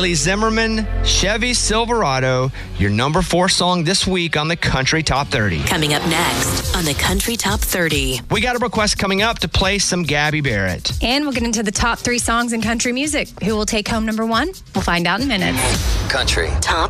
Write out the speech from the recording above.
Bailey Zimmerman, Chevy Silverado, your number 4 song this week on the Country Top 30. Coming up next on the Country Top 30. We got a request coming up to play some Gabby Barrett. And we'll get into the top 3 songs in country music. Who will take home number 1? We'll find out in minutes. Country Top